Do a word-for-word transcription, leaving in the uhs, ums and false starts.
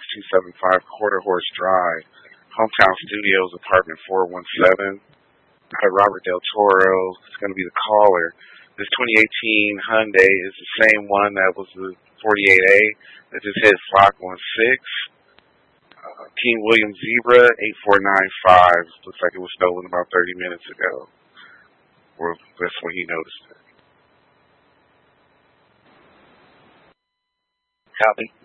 two seven five Quarter Horse Drive, Hometown Studios, apartment four one seven. Out of Robert Del Toro. It's going to be the caller. This twenty eighteen Hyundai is the same one that was the forty-eight A that just hit Flock one six. Uh, King William Zebra eight four nine five. Looks like it was stolen about thirty minutes ago. Or that's when he noticed it. Copy.